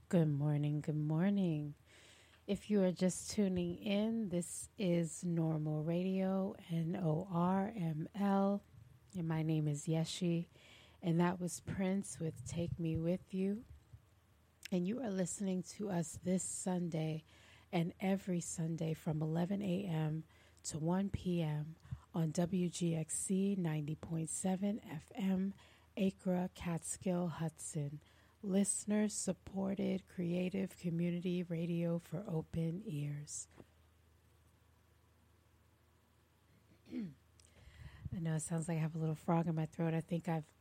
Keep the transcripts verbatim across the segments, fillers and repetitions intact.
Good morning. Good morning. If you are just tuning in, this is Normal Radio, N O R M L. And my name is Yeshi. And that was Prince with Take Me With You. And you are listening to us this Sunday and every Sunday from eleven a.m. to one p.m. on W G X C ninety point seven F M, Acra, Catskill, Hudson. Listener supported creative community radio for open ears. I know it sounds like I have a little frog in my throat. I think I've,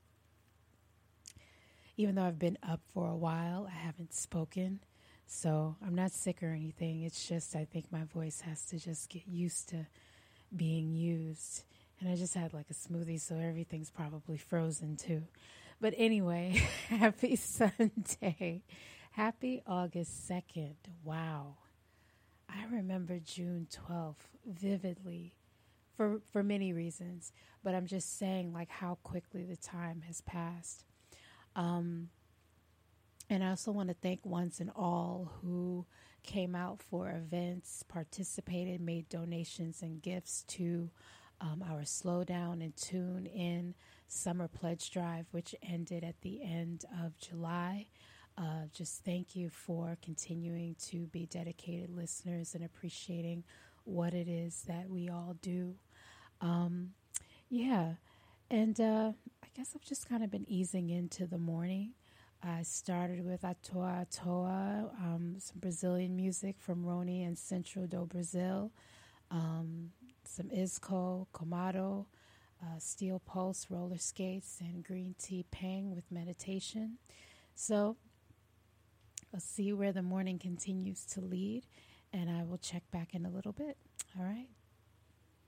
even though I've been up for a while, I haven't spoken. So I'm not sick or anything. It's just I think my voice has to just get used to being used. And I just had like a smoothie, so everything's probably frozen too. But anyway, happy Sunday. Happy August second. Wow. I remember June twelfth vividly for, for many reasons. But I'm just saying like how quickly the time has passed. Um, and I also want to thank once and all who came out for events, participated, made donations and gifts to um, our Slow Down and Tune In Summer Pledge Drive, which ended at the end of July. Uh, just thank you for continuing to be dedicated listeners and appreciating what it is that we all do. Um, yeah, and uh, I guess I've just kind of been easing into the morning. I started with Atoa Atoa, um, some Brazilian music from Rony and Centro do Brazil, um, some Isco, Comado, Uh, Steel Pulse, roller skates, and green tea pang with meditation. So let's see where the morning continues to lead, and I will check back in a little bit. All right.